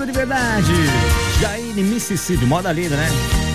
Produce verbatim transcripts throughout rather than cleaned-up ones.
amigo de verdade. Jaine, Mississippi, moda linda, né?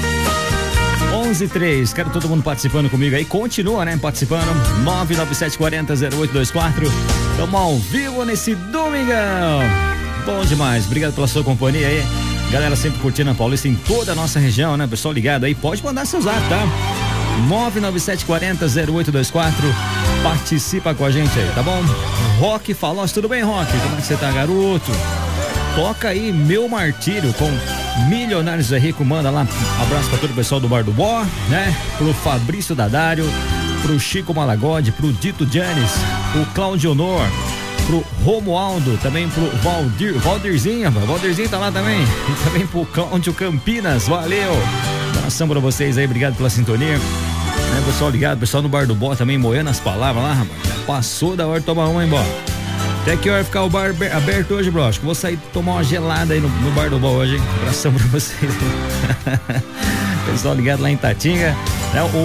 onze e três, quero todo mundo participando comigo aí, continua, né, participando, nove nove sete quatro zero zero oito dois quatro, estamos ao vivo nesse domingão, bom demais, obrigado pela sua companhia aí, galera sempre curtindo a Paulista em toda a nossa região, né, pessoal ligado aí, pode mandar seu zap, tá? nove nove sete quatro zero oito dois quatro, participa com a gente aí, tá bom? Rock Falós, tudo bem, Rock? Como é que você tá, garoto? Toca aí Meu Martírio com Milionários é Rico, manda lá, abraço pra todo o pessoal do Bar do Bó, né? Pro Fabrício Dadário, pro Chico Malagode, pro Dito Janis, pro Claudio Honor, pro Romualdo, também pro Valdir, Valdirzinho, Valdirzinho tá lá também, e também pro Cláudio Campinas, valeu! Abração pra vocês aí, obrigado pela sintonia, né? Pessoal ligado, pessoal no Bar do Bó também moendo as palavras lá, rapaz, passou da hora de tomar uma, hein, Bó? Até que hora ficar o bar aberto hoje, bro? Acho que vou sair tomar uma gelada aí no, no Bar do Bó hoje, hein? Abração pra vocês. Pessoal ligado lá em Tatinga. É, o,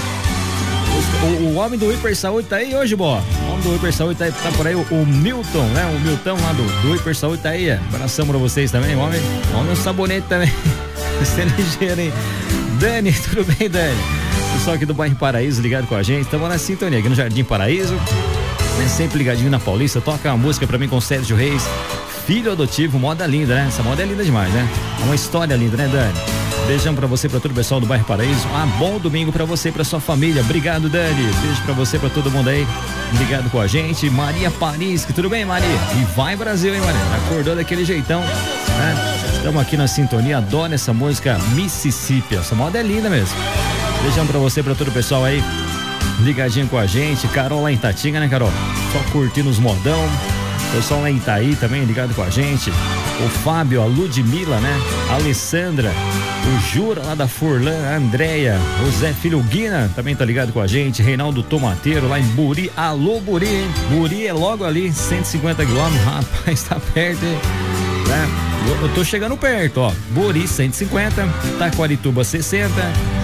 o, o homem do Hiper Saúde tá aí hoje, Bó. O homem do Hiper Saúde tá, tá por aí, o, o Milton, né? O Milton lá do, do Hiper Saúde tá aí. Abração pra vocês também, o homem. O homem é um sabonete também. Você é ligeiro, hein? Dani, tudo bem, Dani? Pessoal aqui do bairro Paraíso ligado com a gente. Estamos na sintonia aqui no Jardim Paraíso. Né, sempre ligadinho na Paulista, toca uma música pra mim com Sérgio Reis, filho adotivo, moda linda, né? Essa moda é linda demais, né? É uma história linda, né, Dani? Beijão pra você, pra todo o pessoal do bairro Paraíso. Ah, bom domingo pra você e pra sua família. Obrigado, Dani. Beijo pra você, pra todo mundo aí ligado com a gente. Maria Paris, que tudo bem, Maria? E vai Brasil, hein, Maria? Acordou daquele jeitão, né? Estamos aqui na sintonia, adoro essa música Mississippi. Essa moda é linda mesmo. Beijão pra você, pra todo o pessoal aí ligadinho com a gente, Carol lá em Tatinga, né, Carol? Só curtindo os modão. Pessoal lá em Itaí também ligado com a gente. O Fábio, a Ludmila, né? A Alessandra, o Jura lá da Furlan, a Andréia, o Zé Filho Guina também tá ligado com a gente. Reinaldo Tomateiro lá em Buri. Alô, Buri, hein? Buri é logo ali, cento e cinquenta quilômetros. Rapaz, tá perto, hein? Né? Eu, eu tô chegando perto, ó. Buri, cento e cinquenta. Taquarituba, sessenta.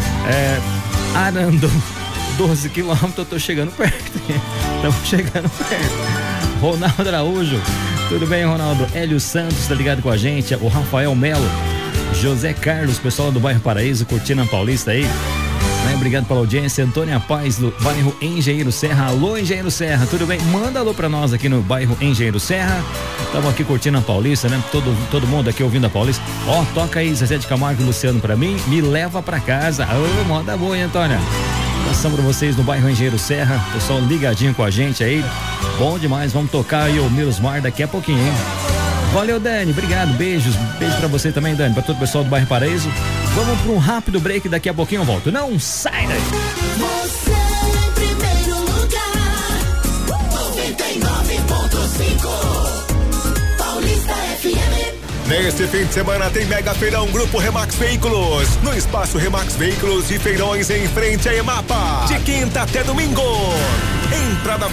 É, Arando. doze quilômetros, eu tô chegando perto. Estamos chegando perto. Ronaldo Araújo, tudo bem, Ronaldo? Hélio Santos, tá ligado com a gente? O Rafael Melo, José Carlos, pessoal do bairro Paraíso, curtindo a Paulista aí. Né? Obrigado pela audiência. Antônia Paz, do bairro Engenheiro Serra. Alô, Engenheiro Serra, tudo bem? Manda alô pra nós aqui no bairro Engenheiro Serra. Estamos aqui curtindo a Paulista, né? Todo, todo mundo aqui ouvindo a Paulista. Ó, toca aí Zezé de Camargo e Luciano pra mim. Me leva pra casa. Ô, moda boa, hein, Antônia? Abração pra vocês no bairro Engenheiro Serra, pessoal ligadinho com a gente aí, bom demais, vamos tocar aí o Milosmar daqui a pouquinho, hein? Valeu, Dani, obrigado, beijos, beijo pra você também, Dani, pra todo o pessoal do bairro Paraíso. Vamos pra um rápido break, daqui a pouquinho eu volto, não sai daí! Você em primeiro lugar, noventa e nove ponto cinco, Paulista F M. Neste fim de semana tem Mega Feirão Grupo Remax Veículos, no Espaço Remax Veículos e Feirões em frente a Emapa, de quinta até domingo. Entrada